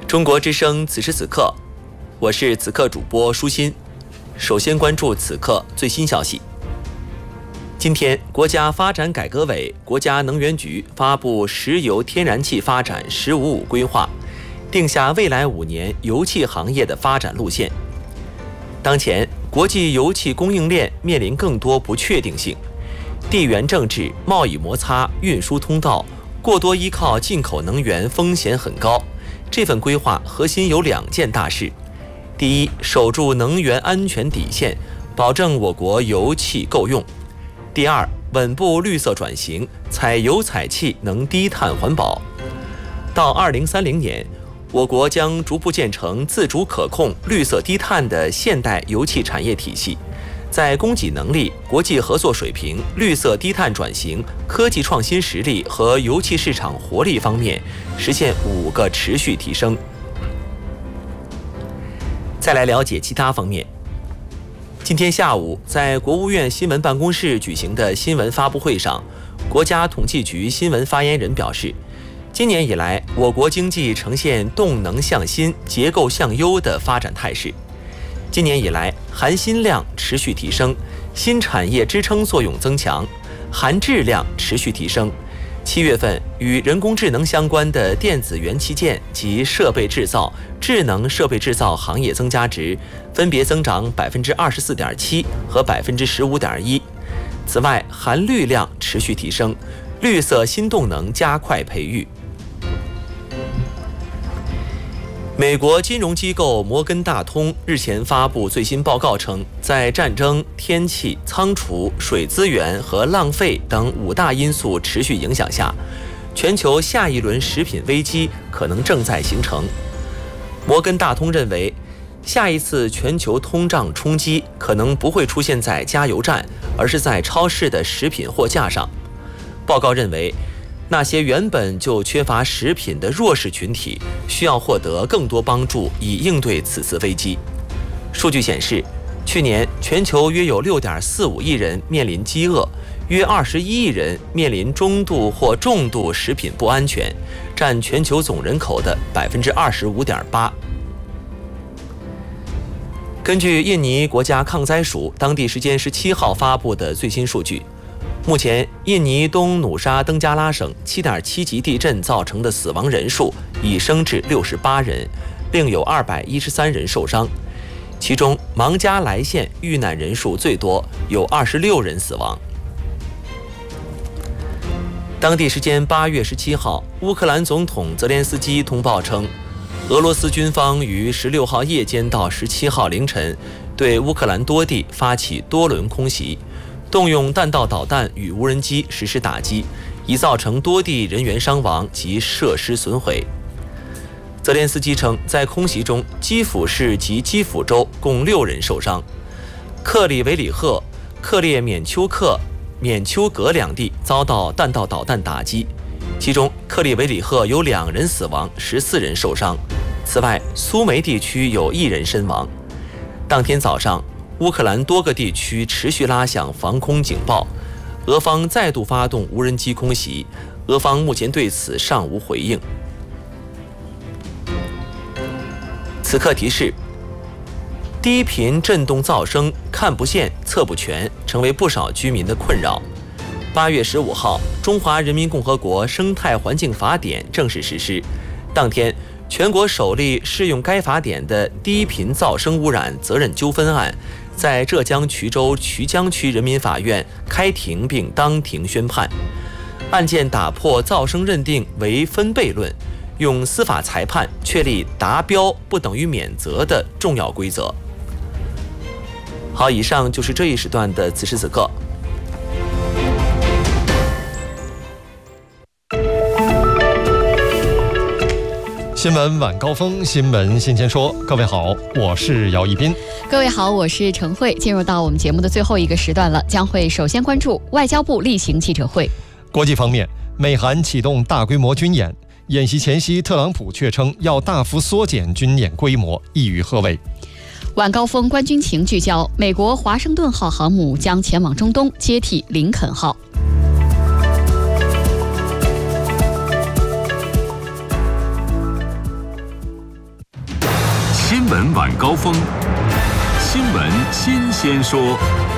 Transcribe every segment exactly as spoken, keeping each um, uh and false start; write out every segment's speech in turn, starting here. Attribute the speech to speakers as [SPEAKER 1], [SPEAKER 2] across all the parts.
[SPEAKER 1] 中国之声此时此刻，我是此刻主播舒心。首先关注此刻最新消息。今天，国家发展改革委、国家能源局发布石油天然气发展“十五五”规划，定下未来五年油气行业的发展路线。当前，国际油气供应链面临更多不确定性，地缘政治、贸易摩擦、运输通道过多依靠进口能源风险很高。这份规划核心有两件大事：第一，守住能源安全底线，保证我国油气够用；第二，稳步绿色转型，采油采气能低碳环保。到二零三零年，我国将逐步建成自主可控、绿色低碳的现代油气产业体系，在供给能力、国际合作水平、绿色低碳转型、科技创新实力和油气市场活力方面实现五个持续提升。再来了解其他方面。今天下午，在国务院新闻办公室举行的新闻发布会上，国家统计局新闻发言人表示，今年以来，我国经济呈现动能向新、结构向优的发展态势。今年以来，含新量持续提升，新产业支撑作用增强，含质量持续提升。七月份，与人工智能相关的电子元器件及设备制造、智能设备制造行业增加值分别增长百分之二十四点七和百分之十五点一。此外，含绿量持续提升，绿色新动能加快培育。美国金融机构摩根大通日前发布最新报告称，在战争、天气、仓储、水资源和浪费等五大因素持续影响下，全球下一轮食品危机可能正在形成。摩根大通认为，下一次全球通胀冲击可能不会出现在加油站，而是在超市的食品货架上。报告认为，那些原本就缺乏食品的弱势群体需要获得更多帮助，以应对此次危机。数据显示，去年全球约有 六点四五亿人面临饥饿，约二十一亿人面临中度或重度食品不安全，占全球总人口的 百分之二十五点八。根据印尼国家抗灾署当地时间十七号发布的最新数据，目前，印尼东努沙登加拉省 七点七 级地震造成的死亡人数已升至六十八人，另有二百一十三人受伤。其中，芒加莱县遇难人数最多，有二十六人死亡。当地时间八月十七号，乌克兰总统泽连斯基通报称，俄罗斯军方于十六号夜间到十七号凌晨对乌克兰多地发起多轮空袭，动用弹道导弹与无人机实施打击，已造成多地人员伤亡及设施损毁。泽连斯基称，在空袭中，基辅市及基辅州共六人受伤，克里维里赫、克列缅丘克、缅丘格两地遭到弹道导弹打击，其中克里维里赫有两人死亡，十四人受伤。此外，苏梅地区有一人身亡。当天早上，乌克兰多个地区持续拉响防空警报，俄方再度发动无人机空袭，俄方目前对此尚无回应。此刻提示：低频震动噪声看不见、测不全，成为不少居民的困扰。八月十五号，《中华人民共和国生态环境法典》正式实施，当天，全国首例适用该法典的低频噪声污染责任纠纷案，在浙江衢州衢江区人民法院开庭并当庭宣判。案件打破噪声认定为分贝论，用司法裁判确立达标不等于免责的重要规则。好，以上就是这一时段的此时此刻。
[SPEAKER 2] 新闻晚高峰，新闻新鲜说。各位好，我是姚一斌。
[SPEAKER 3] 各位好，我是陈慧。进入到我们节目的最后一个时段了，将会首先关注外交部例行记者会。
[SPEAKER 2] 国际方面，美韩启动大规模军演，演习前夕，特朗普却称要大幅缩减军演规模，一语贺为。
[SPEAKER 3] 晚高峰观军情聚焦，美国华盛顿号航母将前往中东，接替林肯号。
[SPEAKER 4] 闻晚高峰，新闻新鲜说。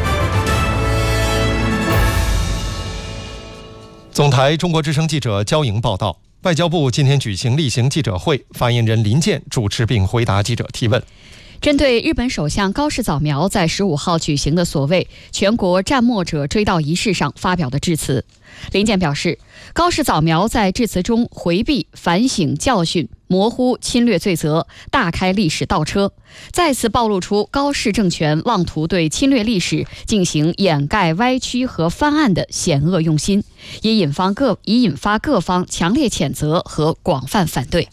[SPEAKER 2] 总台中国之声记者焦莹报道，外交部今天举行例行记者会，发言人林健主持并回答记者提问。
[SPEAKER 3] 针对日本首相高市早苗在十五号举行的所谓全国战没者追悼仪式上发表的致辞，林健表示，高市早苗在致辞中回避反省教训，模糊侵略罪责，大开历史倒车，再次暴露出高市政权妄图对侵略历史进行掩盖、歪曲和翻案的险恶用心，也引发各已引发各方强烈谴责和广泛反对。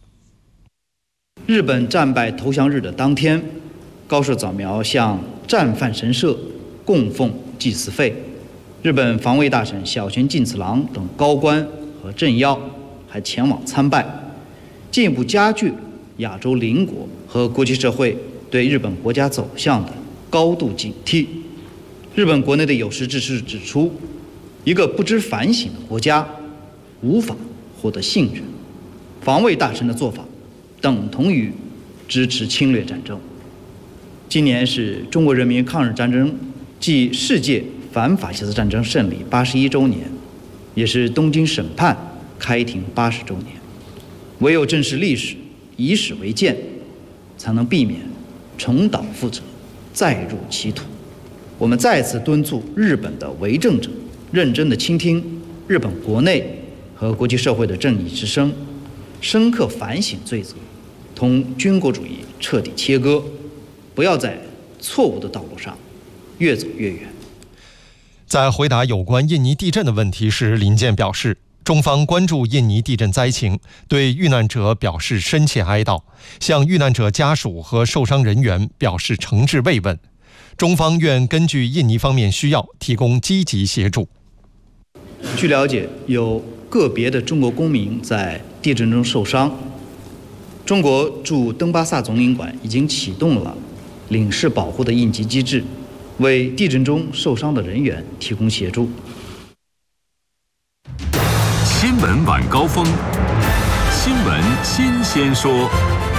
[SPEAKER 5] 日本战败投降日的当天，高市早苗向战犯神社供奉祭祀费，日本防卫大臣小泉进次郎等高官和政要还前往参拜，进一步加剧亚洲邻国和国际社会对日本国家走向的高度警惕。日本国内的有识之士指出，一个不知反省的国家无法获得信任，防卫大臣的做法等同于支持侵略战争。今年是中国人民抗日战争暨世界反法西斯战争胜利八十一周年，也是东京审判开庭八十周年。唯有正视历史，以史为鉴，才能避免重蹈覆辙，再入歧途。我们再次敦促日本的为政者认真地倾听日本国内和国际社会的正义之声，深刻反省罪责，同军国主义彻底切割，不要在错误的道路上越走越远。
[SPEAKER 2] 在回答有关印尼地震的问题时，林健表示，中方关注印尼地震灾情，对遇难者表示深切哀悼，向遇难者家属和受伤人员表示诚挚慰问。中方愿根据印尼方面需要，提供积极协助。
[SPEAKER 5] 据了解，有个别的中国公民在地震中受伤，中国驻登巴萨总领馆已经启动了领事保护的应急机制，为地震中受伤的人员提供协助。
[SPEAKER 4] 新闻晚高峰，新闻新鲜说。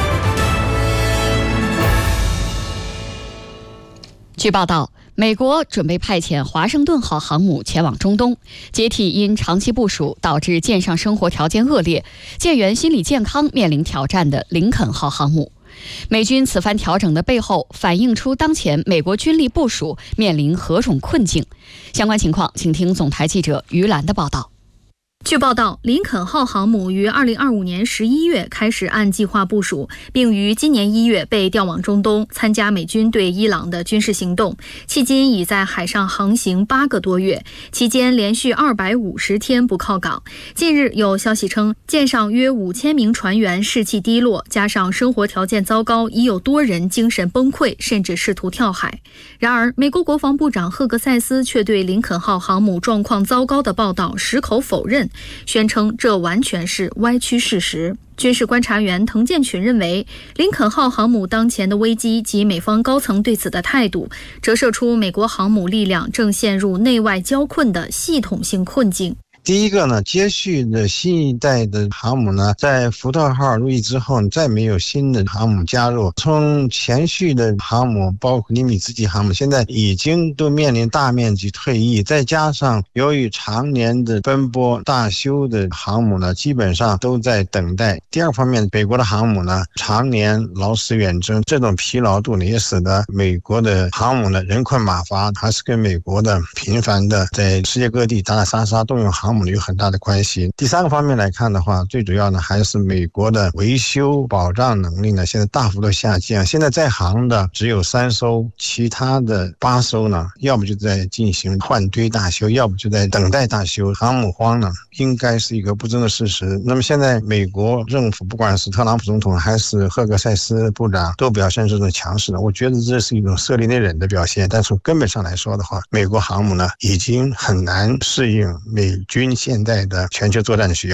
[SPEAKER 3] 据报道，美国准备派遣华盛顿号航母前往中东，接替因长期部署导致舰上生活条件恶劣、舰员心理健康面临挑战的林肯号航母。美军此番调整的背后，反映出当前美国军力部署面临何种困境。相关情况，请听总台记者于兰的报道。
[SPEAKER 6] 据报道，林肯号航母于二零二五年十一月开始按计划部署，并于今年一月被调往中东，参加美军对伊朗的军事行动。迄今已在海上航行八个多月，期间连续二百五十天不靠港。近日有消息称，舰上约五千名船员士气低落，加上生活条件糟糕，已有多人精神崩溃，甚至试图跳海。然而，美国国防部长赫格塞斯却对林肯号航母状况糟糕的报道矢口否认，宣称这完全是歪曲事实。军事观察员滕建群认为，林肯号航母当前的危机及美方高层对此的态度，折射出美国航母力量正陷入内外交困的系统性困境。
[SPEAKER 7] 第一个呢，接续的新一代的航母呢，在福特号入役之后，再没有新的航母加入。从前续的航母，包括尼米兹级航母，现在已经都面临大面积退役，再加上由于常年的奔波大修的航母呢，基本上都在等待。第二方面，美国的航母呢，常年劳师远征，这种疲劳度呢，也使得美国的航母呢人困马乏，还是跟美国的频繁的在世界各地打打杀杀动用航母有很大的关系。第三个方面来看的话，最主要呢还是美国的维修保障能力呢现在大幅度下降。现在在航的只有三艘，其他的八艘呢，要不就在进行换堆大修，要不就在等待大修。航母荒呢，应该是一个不争的事实。那么现在美国政府，不管是特朗普总统还是赫格塞斯部长，都表现这种强势的，我觉得这是一种色厉内荏的表现。但从根本上来说的话，美国航母呢已经很难适应美军现在的全球作战的需要。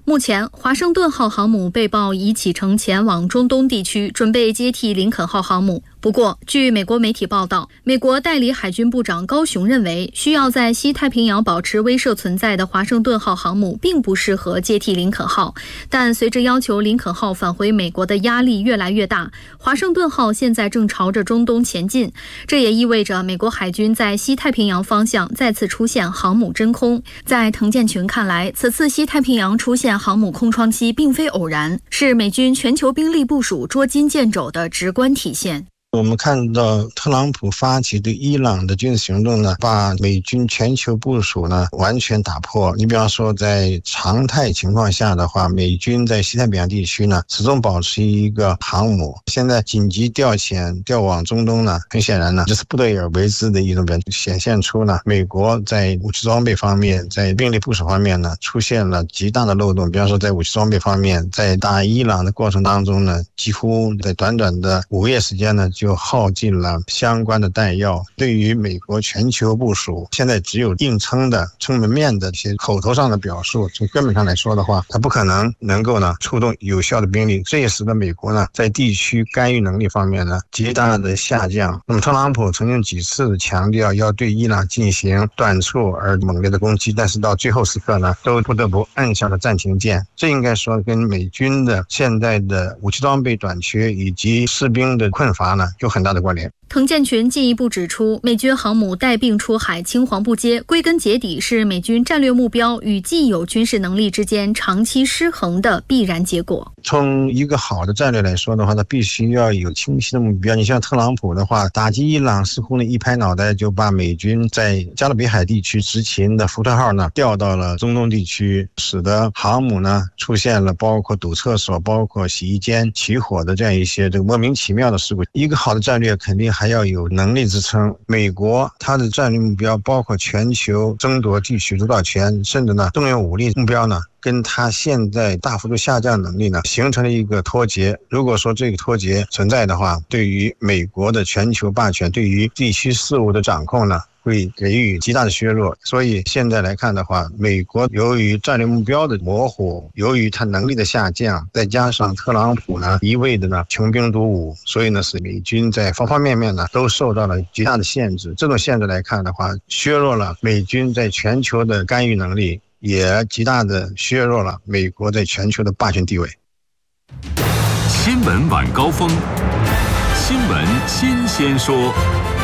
[SPEAKER 6] 目前，华盛顿号航母被曝已启程前往中东地区，准备接替林肯号航母。不过，据美国媒体报道，美国代理海军部长高雄认为，需要在西太平洋保持威慑存在的华盛顿号航母并不适合接替林肯号。但随着要求林肯号返回美国的压力越来越大，华盛顿号现在正朝着中东前进，这也意味着美国海军在西太平洋方向再次出现航母真空。在滕建群看来，此次西太平洋出现航母空窗期并非偶然，是美军全球兵力部署捉襟见肘的直观体现。
[SPEAKER 7] 我们看到特朗普发起对伊朗的军事行动呢，把美军全球部署呢完全打破。你比方说，在常态情况下的话，美军在西太平洋地区呢始终保持一个航母。现在紧急调遣调往中东呢，很显然呢这是不得已而为之的一种表现，显现出呢美国在武器装备方面，在兵力部署方面呢出现了极大的漏洞。比方说，在武器装备方面，在打伊朗的过程当中呢，几乎在短短的五个月时间呢就耗尽了相关的弹药。对于美国全球部署，现在只有硬撑的撑门面的一些口头上的表述，从根本上来说的话，它不可能能够呢出动有效的兵力，这也使得美国呢在地区干预能力方面呢极大的下降。那么特朗普曾经几次强调要对伊朗进行短促而猛烈的攻击，但是到最后时刻呢都不得不按下了暂停键。这应该说跟美军的现在的武器装备短缺以及士兵的困乏呢有很大的关联。
[SPEAKER 6] 滕建群进一步指出，美军航母带病出海青黄不接，归根结底是美军战略目标与既有军事能力之间长期失衡的必然结果。
[SPEAKER 7] 从一个好的战略来说的话，它必须要有清晰的目标。你像特朗普的话，打击伊朗似乎呢一拍脑袋就把美军在加勒比海地区执勤的福特号呢调到了中东地区，使得航母呢出现了包括堵厕所、包括洗衣间起火的这样一些这个莫名其妙的事故。一个好的战略肯定还要有能力支撑。美国它的战略目标包括全球争夺地区主导权，甚至呢动用武力目标呢跟它现在大幅度下降能力呢形成了一个脱节。如果说这个脱节存在的话，对于美国的全球霸权，对于地区事务的掌控呢会给予极大的削弱。所以现在来看的话，美国由于战略目标的模糊，由于它能力的下降，再加上特朗普呢一味的呢穷兵黩武，所以呢使美军在方方面面呢都受到了极大的限制。这种限制来看的话，削弱了美军在全球的干预能力，也极大的削弱了美国在全球的霸权地位。
[SPEAKER 4] 新闻晚高峰，新闻新鲜说。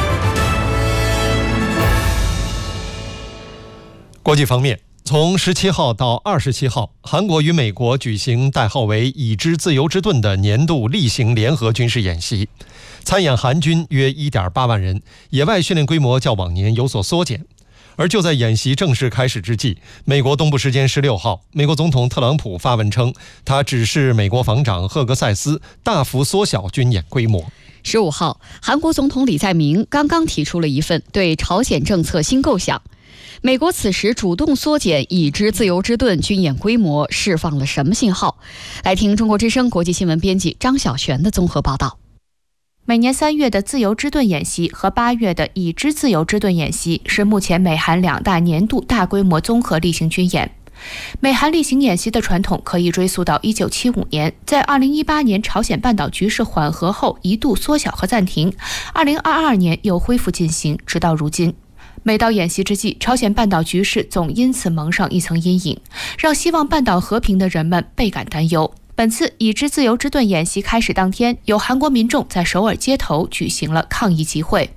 [SPEAKER 2] 国际方面，从十七号到二十七号，韩国与美国举行代号为“已知自由之盾”的年度例行联合军事演习，参演韩军约 一点八万人，野外训练规模较往年有所缩减。而就在演习正式开始之际，美国东部时间十六号，美国总统特朗普发文称，他指示美国防长赫格塞斯大幅缩小军演规模。
[SPEAKER 3] 十五号，韩国总统李在明刚刚提出了一份对朝鲜政策新构想。美国此时主动缩减已知自由之盾军演规模，释放了什么信号？来听中国之声国际新闻编辑张晓璇的综合报道。
[SPEAKER 8] 每年三月的自由之盾演习和八月的已知自由之盾演习是目前美韩两大年度大规模综合例行军演。美韩例行演习的传统可以追溯到一九七五年，在二零一八年朝鲜半岛局势缓和后一度缩小和暂停，二零二二年又恢复进行，直到如今。每到演习之际，朝鲜半岛局势总因此蒙上一层阴影，让希望半岛和平的人们倍感担忧。本次已知自由之盾演习开始当天，有韩国民众在首尔街头举行了抗议集会。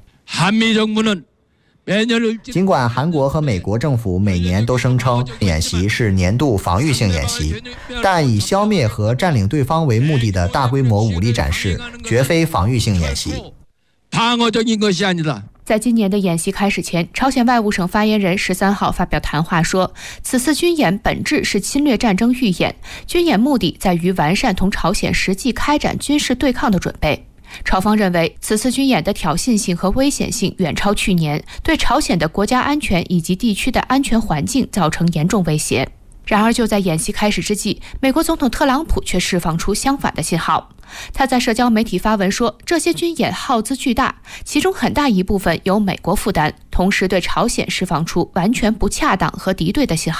[SPEAKER 9] 尽管韩国和美国政府每年都声称演习是年度防御性演习，但以消灭和占领对方为目的的大规模武力展示绝非防御性演习。
[SPEAKER 8] 在今年的演习开始前，朝鲜外务省发言人十三号发表谈话说，此次军演本质是侵略战争预演，军演目的在于完善同朝鲜实际开展军事对抗的准备。朝方认为，此次军演的挑衅性和危险性远超去年，对朝鲜的国家安全以及地区的安全环境造成严重威胁。然而，就在演习开始之际，美国总统特朗普却释放出相反的信号。他在社交媒体发文说，这些军演耗资巨大，其中很大一部分由美国负担，同时对朝鲜释放出完全不恰当和敌对的信号。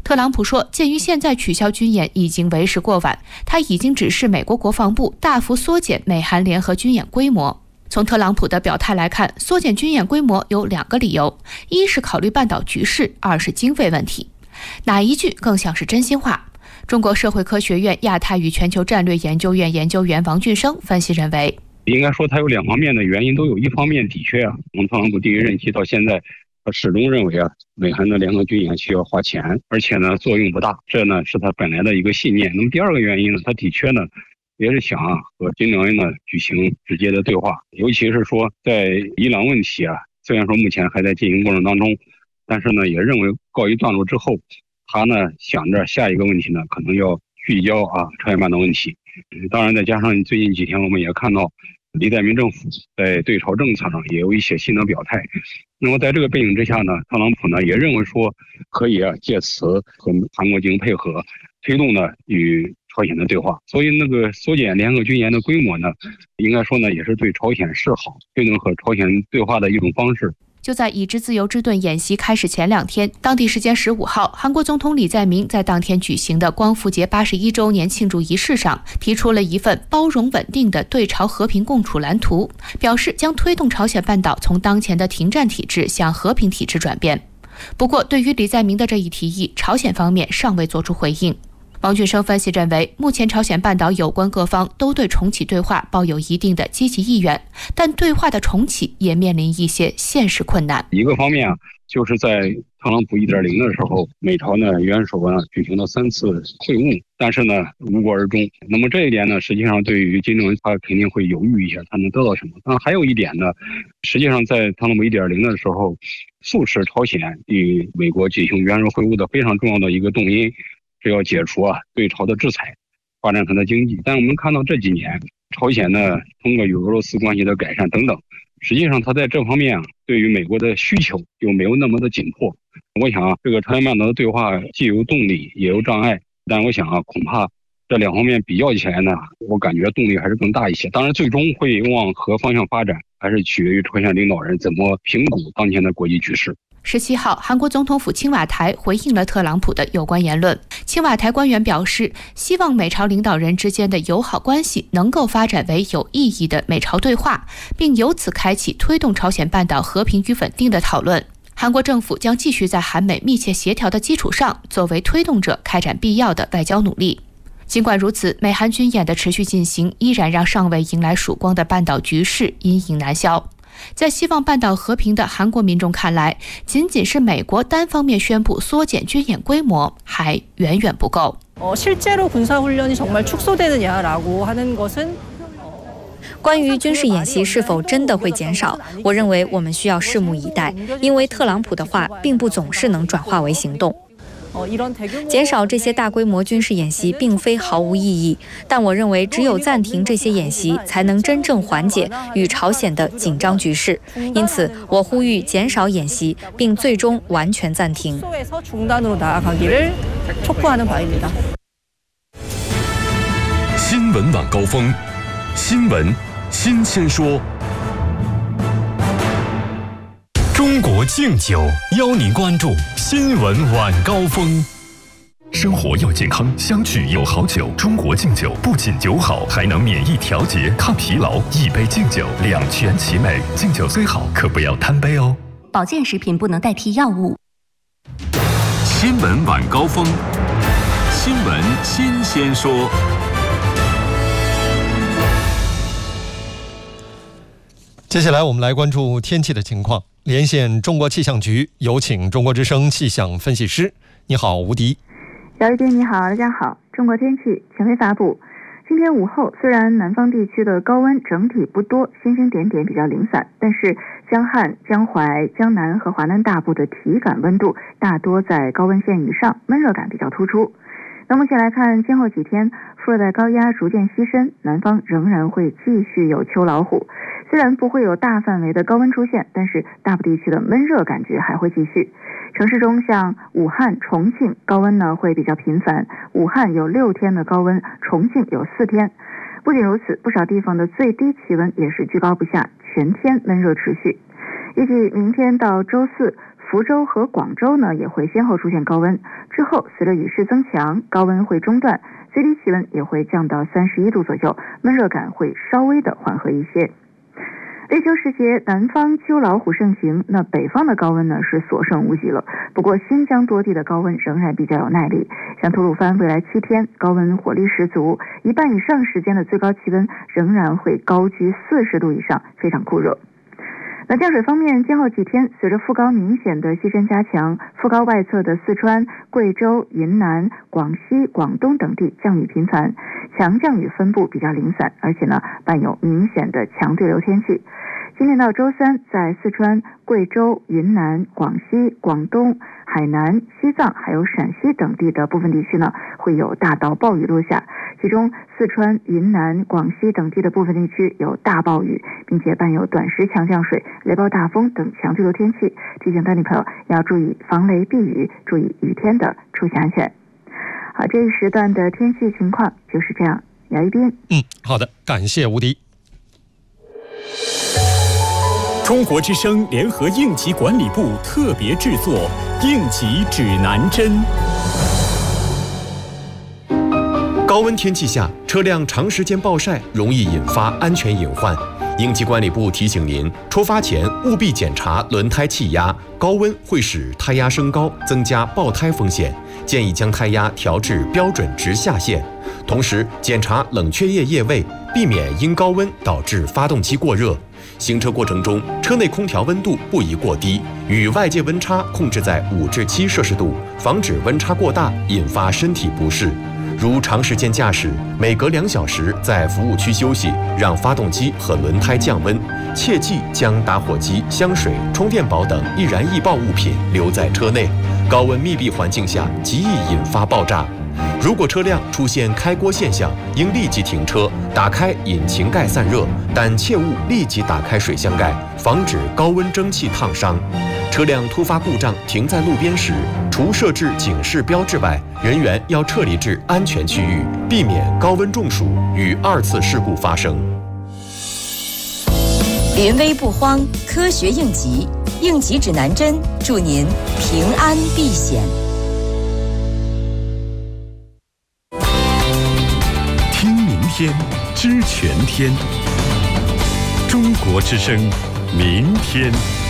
[SPEAKER 8] 特朗普说，鉴于现在取消军演已经为时过晚，他已经指示美国国防部大幅缩减美韩联合军演规模。从特朗普的表态来看，缩减军演规模有两个理由，一是考虑半岛局势，二是经费问题。哪一句更像是真心话？中国社会科学院亚太与全球战略研究院研究员王俊生分析认为，
[SPEAKER 10] 应该说它有两方面的原因都有，一方面的确啊，从特朗普第一任期到现在，他始终认为啊，美韩的联合军演需要花钱，而且呢作用不大，这呢是他本来的一个信念。那么第二个原因呢，他的确呢也是想啊和金正恩呢举行直接的对话，尤其是说在伊朗问题啊，虽然说目前还在进行过程当中，但是呢也认为告一段落之后，他呢想着下一个问题呢可能要聚焦啊朝鲜半岛问题。当然再加上最近几天我们也看到李在明政府在对朝政策上也有一些新的表态。那么在这个背景之下呢，特朗普呢也认为说可以啊借此和韩国进行配合，推动呢与朝鲜的对话。所以那个缩减联合军演的规模呢，应该说呢也是对朝鲜示好，推动和朝鲜对话的一种方式。
[SPEAKER 8] 就在已知自由之盾演习开始前两天，当地时间十五号，韩国总统李在明在当天举行的光复节八十一周年庆祝仪式上，提出了一份包容稳定的对朝和平共处蓝图，表示将推动朝鲜半岛从当前的停战体制向和平体制转变。不过，对于李在明的这一提议，朝鲜方面尚未作出回应。王俊生分析认为，目前朝鲜半岛有关各方都对重启对话抱有一定的积极意愿，但对话的重启也面临一些现实困难。
[SPEAKER 10] 一个方面啊，就是在特朗普 一点零 的时候，美朝呢元首呢举行了三次会晤，但是呢无果而终。那么这一点呢，实际上对于金正恩他肯定会犹豫一下，他能得到什么。但还有一点呢，实际上在特朗普 一点零 的时候，促使朝鲜与美国举行元首会晤的非常重要的一个动因，是要解除啊对朝的制裁，发展它的经济。但我们看到这几年，朝鲜呢通过与俄罗斯关系的改善等等，实际上它在这方面啊对于美国的需求又没有那么的紧迫。我想啊，这个朝鲜半岛的对话既有动力也有障碍，但我想啊，恐怕这两方面比较起来呢，我感觉动力还是更大一些。当然，最终会往何方向发展，还是取决于朝鲜领导人怎么评估当前的国际局势。
[SPEAKER 8] 十七号，韩国总统府青瓦台回应了特朗普的有关言论。青瓦台官员表示，希望美朝领导人之间的友好关系能够发展为有意义的美朝对话，并由此开启推动朝鲜半岛和平与稳定的讨论。韩国政府将继续在韩美密切协调的基础上，作为推动者开展必要的外交努力。尽管如此，美韩军演的持续进行，依然让尚未迎来曙光的半岛局势阴影难消。在希望半岛和平的韩国民众看来，仅仅是美国单方面宣布缩减军演规模还远远不够。
[SPEAKER 11] 关于军事演习是否真的会减少，我认为我们需要拭目以待，因为特朗普的话并不总是能转化为行动。减少这些大规模军事演习并非毫无意义，但我认为只有暂停这些演习，才能真正缓解与朝鲜的紧张局势。因此，我呼吁减少演习，并最终完全暂停。
[SPEAKER 4] 新闻晚高峰，新闻新鲜说。中国敬酒邀您关注新闻晚高峰。生活要健康，相聚有好酒。中国敬酒不仅酒好，还能免疫调节、抗疲劳。一杯敬酒，两全其美。敬酒虽好，可不要贪杯哦。
[SPEAKER 12] 保健食品不能代替药物。
[SPEAKER 4] 新闻晚高峰，新闻新鲜说。
[SPEAKER 2] 接下来我们来关注天气的情况。连线中国气象局，有请中国之声气象分析师。你好，吴迪。
[SPEAKER 13] 姚一丁，你好，大家好。中国天气权威发布，今天午后虽然南方地区的高温整体不多，星星点点比较零散，但是江汉、江淮、江南和华南大部的体感温度大多在高温线以上，闷热感比较突出。那目前来看，今后几天副热带高压逐渐西伸，南方仍然会继续有秋老虎。虽然不会有大范围的高温出现，但是大部地区的闷热感觉还会继续。城市中像武汉、重庆高温呢会比较频繁，武汉有六天的高温，重庆有四天。不仅如此，不少地方的最低气温也是居高不下，全天闷热持续。预计明天到周四， 福州和广州呢也会先后出现高温，之后随着雨势增强，高温会中断，最低气温也会降到三十一度左右，闷热感会稍微的缓和一些。立秋时节，南方秋老虎盛行，那北方的高温呢是所剩无几了。不过新疆多地的高温仍然比较有耐力，像吐鲁番未来七天高温火力十足，一半以上时间的最高气温仍然会高居四十度以上，非常酷热。那降水方面，今后几天随着副高明显的西伸加强，副高外侧的四川、贵州、云南、广西、广东等地降雨频繁，强降雨分布比较零散，而且呢伴有明显的强对流天气。今天到周三，在四川、贵州、云南、广西、广东、海南、西藏还有陕西等地的部分地区呢，会有大到暴雨落下。其中，四川、云南、广西等地的部分地区有大暴雨，并且伴有短时强降水、雷暴大风等强对流天气。提醒当地朋友要注意防雷避雨，注意雨天的出行安全。好，这一时段的天气情况就是这样。姚一斌，
[SPEAKER 2] 嗯，好的，感谢吴迪。
[SPEAKER 4] 中国之声联合应急管理部特别制作《应急指南针》。
[SPEAKER 14] 高温天气下，车辆长时间暴晒容易引发安全隐患。应急管理部提醒您，出发前务必检查轮胎气压，高温会使胎压升高，增加爆胎风险。建议将胎压调至标准值下限。同时，检查冷却液液位，避免因高温导致发动机过热。行车过程中，车内空调温度不宜过低，与外界温差控制在五至七摄氏度，防止温差过大引发身体不适。如长时间驾驶，每隔两小时在服务区休息，让发动机和轮胎降温。切忌将打火机、香水、充电宝等易燃易爆物品留在车内，高温密闭环境下极易引发爆炸。如果车辆出现开锅现象，应立即停车，打开引擎盖散热，但切勿立即打开水箱盖，防止高温蒸汽烫伤。车辆突发故障停在路边时，除设置警示标志外，人员要撤离至安全区域，避免高温中暑与二次事故发生。
[SPEAKER 15] 临危不慌，科学应急，应急指南针，祝您平安避险。
[SPEAKER 4] 听明天，知全天。中国之声，明天。